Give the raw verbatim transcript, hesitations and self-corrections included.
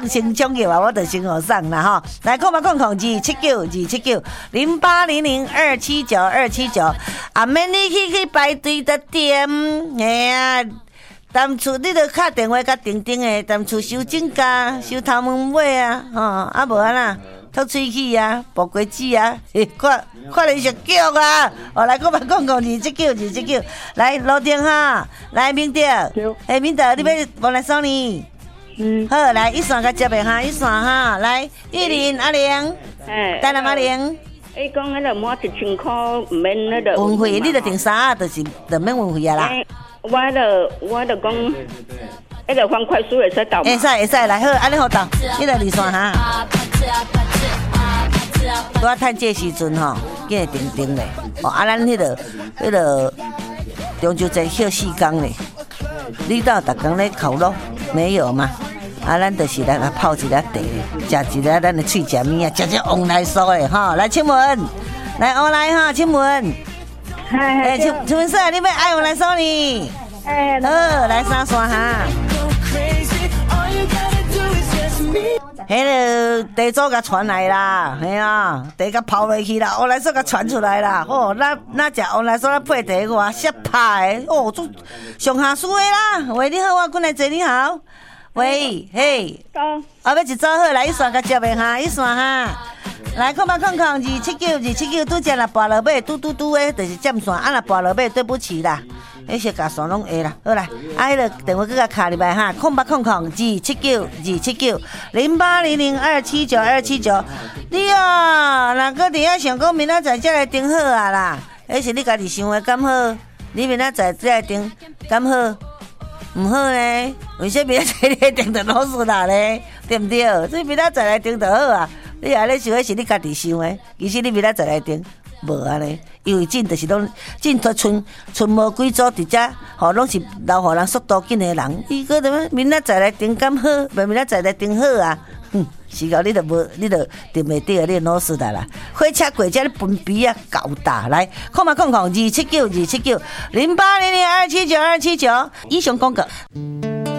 送先奖嘅话，我就先互送啦吼。来，空八空空二七九二七九零八零零二七九二七九，啊免你去去排队的店，哎呀。当初你著敲电话甲叮叮的，当初收指甲、收头毛尾啊，吼、哦，啊无啊啦，吐喙齿啊，剥果子啊，看看你是叫啊，哦，来，我们讲讲二七九二七九，来罗定哈，来明德，哎明德，你要过来送你，嗯，好，来一线甲接袂哈，一线哈，来玉林阿玲，哎，台南阿玲。 伊讲迄个满一千块，唔免迄个运费，你著订衫，就是著免运费啊啦。 我著我著讲，迄个方块数会使到吗？ 会使会使，来好，安尼好到，你来二线哈。拄啊趁这时阵吼，紧会订订咧。哦，啊，咱迄个迄个中秋节休四天咧，你到逐工咧烤肉没有嘛？啊，咱就是来来泡一粒茶，食一粒咱的脆食面啊，食只旺来酥的哈。来，请问，来我来哈，请问，哎，请请问是你要爱我来送你？哎，好，来三线哈。迄个地主甲传来啦，嘿啊，地甲抛落去啦，乌来酥甲传出来啦，吼、哦，那那只乌来酥咱配地个色拍的，哦，做上下输的啦。喂，你好，我过来坐，你好。喂，嘿，后尾一早好，来一线甲接的哈，一线哈，来看吧，看看二七九二七九，拄只若跋落尾，嘟嘟嘟的，就是占线，啊若跋落尾，对不起啦，迄些甲线拢会啦，好啦，啊，迄个电话搁甲卡入来哈，看吧，看看二七九二七九零八零零二七九二七九，你啊，若搁伫遐想讲明仔载才来订好啊啦，迄是你家己想的敢好？你明仔载才来订敢好？唔好呢，为什么明仔载来订就老死啦呢？对不对？所以明仔载来订就好啊。你安尼想的是你家己想的，其实你明仔载来订无安尼，因为进就是拢进都剩剩无几组伫遮，吼拢是留互人速度紧的人。伊个怎么明仔载来订敢好？袂明仔载来订好啊？哼，是个你都无，你都订袂到，你老死啦啦！火车过遮咧分比啊够大，来，看嘛看看二七九二七九零八零零二七九二七九，以上广告。